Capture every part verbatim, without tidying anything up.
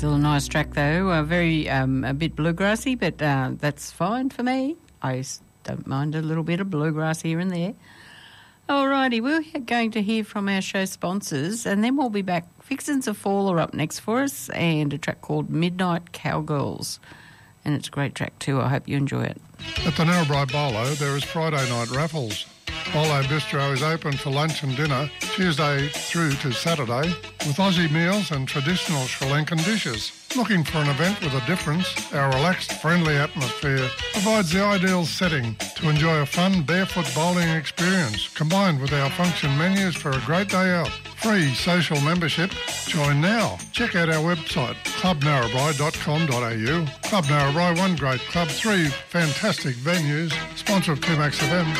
Still a nice track though, uh, very um, a bit bluegrassy, but uh, that's fine for me. I s- don't mind a little bit of bluegrass here and there. Alrighty, we're going to hear from our show sponsors and then we'll be back. Vixens of Fall are up next for us and a track called Midnight Cowgirls. And it's a great track too. I hope you enjoy it. At the Narrabri Bolo, there is Friday night raffles. Bolo Bistro is open for lunch and dinner Tuesday through to Saturday with Aussie meals and traditional Sri Lankan dishes. Looking for an event with a difference? Our relaxed, friendly atmosphere provides the ideal setting to enjoy a fun barefoot bowling experience combined with our function menus for a great day out. Free social membership. Join now. Check out our website, club narrabri dot com dot a u. Club Narrabri, one great club, three fantastic venues. Sponsor of two Max F M.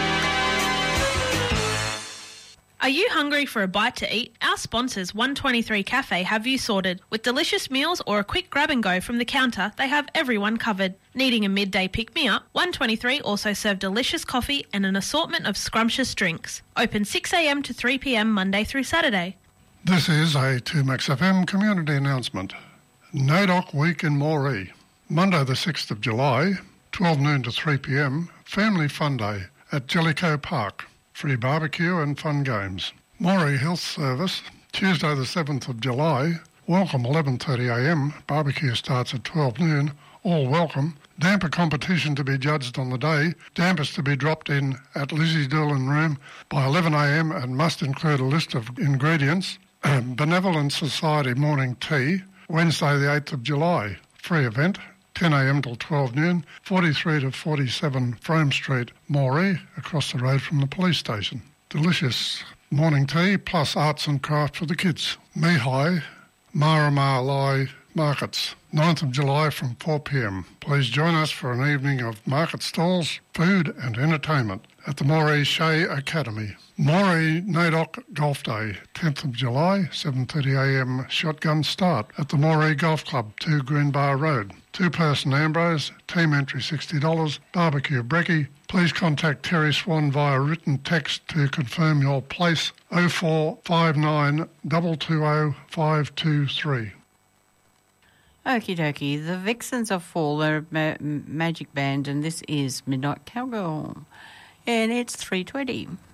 Are you hungry for a bite to eat? Our sponsors, one twenty-three Cafe, have you sorted. With delicious meals or a quick grab and go from the counter, they have everyone covered. Needing a midday pick-me-up? one twenty-three also serve delicious coffee and an assortment of scrumptious drinks. Open six a m to three p m Monday through Saturday. This is a two Max F M community announcement. NAIDOC Week in Moree. Monday the sixth of July, twelve noon to three p m, Family Fun Day at Jellicoe Park. Free barbecue and fun games. Moree Health Service, Tuesday the seventh of July, welcome eleven thirty a m, barbecue starts at twelve noon, all welcome. Damper competition to be judged on the day, dampers to be dropped in at Lizzie Doolan Room by eleven a m and must include a list of ingredients. Benevolent Society morning tea, Wednesday the eighth of July, free event, ten a m till twelve noon, forty-three to forty-seven Frome Street, Moree, across the road from the police station. Delicious morning tea plus arts and craft for the kids. Mihai, Marama Lai Markets, ninth of July from four p m. Please join us for an evening of market stalls, food and entertainment at the Moree Shea Academy. Moree NAIDOC Golf Day, tenth of July, seven thirty a m shotgun start at the Moree Golf Club, two Greenbar Road. Two-person Ambrose, team entry sixty dollars, barbecue brekkie. Please contact Terry Swan via written text to confirm your place, oh four five nine, two two oh, five two three. Okie dokie, the Vixens of Fall are a ma- magic band and this is Midnight Cowgirl and it's three twenty.